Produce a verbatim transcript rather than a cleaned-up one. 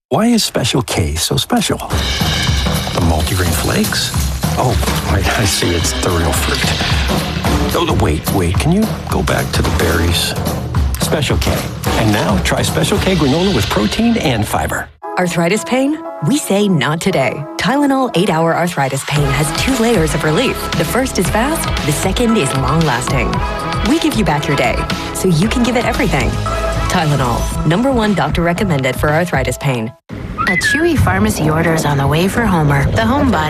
Why is Special K so special? The multigrain flakes? Oh, I, I see, it's the real fruit. Oh, no, wait, wait, can you go back to the berries? Special K. And now, try Special K granola with protein and fiber. Arthritis pain? We say not today. Tylenol eight hour Arthritis Pain has two layers of relief. The first is fast, the second is long-lasting. We give you back your day, so you can give it everything. Tylenol, number one doctor recommended for arthritis pain. A Chewy pharmacy order is on the way for Homer, the homebody.